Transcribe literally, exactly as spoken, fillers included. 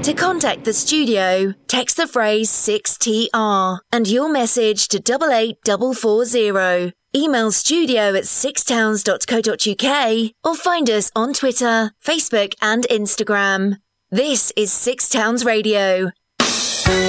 To contact the studio, text the phrase six T R and your message to double eight four four zero. Email studio at sixtowns dot co dot uk or find us on Twitter, Facebook and Instagram. This is Six Towns Radio,